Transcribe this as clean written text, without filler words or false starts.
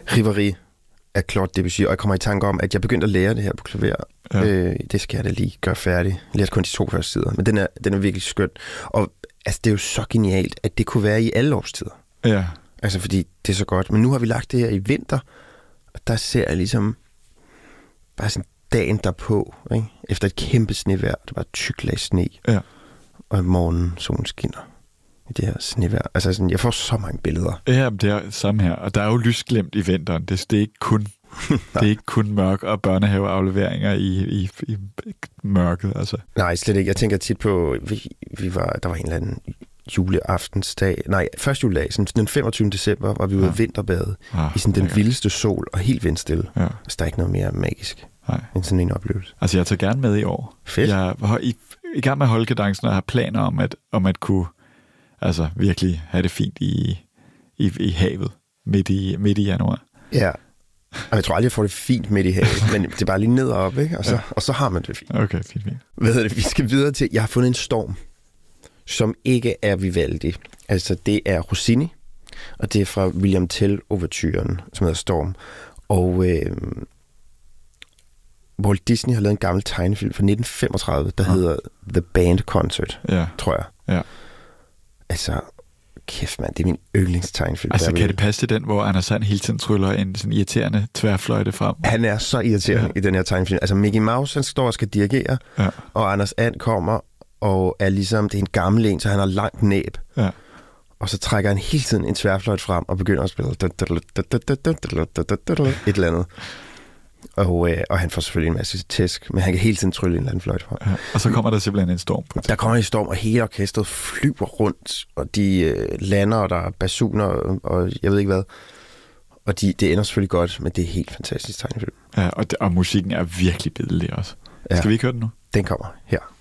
Riveri af Claude Debussy, og jeg kommer i tanke om, at jeg begyndte at lære det her på klaver. Ja. Det skal jeg da lige gøre færdig. Jeg lærte kun de 2 første sider, men den er virkelig skøn. Og altså, det er jo så genialt, at det kunne være i alle årstider. Ja. Altså, fordi det er så godt. Men nu har vi lagt det her i vinter, og der ser jeg ligesom bare sådan dagen derpå, ikke? Efter et kæmpe snevejr. Det var et tyk lag sne. Ja. Og i morgen solen skinner i det her snevejr. Altså sådan, jeg får så mange billeder. Ja, det er samme her. Og der er jo lysglimt i vinteren. Det er ikke kun det er ikke kun mørk og børnehaveafleveringer i mørket, altså. Nej, slet ikke. Jeg tænker tit på, der var en eller anden juleaftensdag. Nej, første juledag, sådan den 25. december, var vi ude at vinterbade i sådan den vildeste sol og helt vindstille. Ja. Altså, der er ikke noget mere magisk end sådan en oplevelse. Altså, jeg tager gerne med i år. Fedt. Jeg var i gang med Holkedancen og har planer om at kunne altså virkelig have det fint i havet midt i januar. Ja. Og jeg tror aldrig, jeg får det fint midt i havet, men det er bare lige ned og op, ikke? Og så har man det fint. Okay, fint. Vi skal videre til, jeg har fundet en storm, som ikke er Vivaldi. Altså, det er Rossini, og det er fra William Tell-overturen, som hedder Storm. Og Walt Disney har lavet en gammel tegnefilm fra 1935, der hedder The Band Concert, tror jeg. Ja. Altså, kæft mand, det er min yndlingstegnefilm. Altså, kan det passe til den, hvor Anders Sand hele tiden tryller en sådan irriterende tværfløjte frem? Han er så irriterende i den her tegnefilm. Altså, Mickey Mouse, han står og skal dirigere, og Anders And kommer og er ligesom, det er en gammel en, så han har langt næb. Ja. Og så trækker han hele tiden en tværfløjte frem og begynder at spille et eller andet. Og han får selvfølgelig en masse tæsk, men han kan hele tiden trylle en eller anden fløjte frem. Ja. Og så kommer der simpelthen en storm på det. Der kommer en storm, og hele orkestret flyver rundt, og de lander, og der er basuner, og jeg ved ikke hvad. Og det ender selvfølgelig godt, men det er helt fantastisk tegnefilm. Ja, og musikken er virkelig billedlig også. Ja. Skal vi ikke høre den nu? Den kommer her.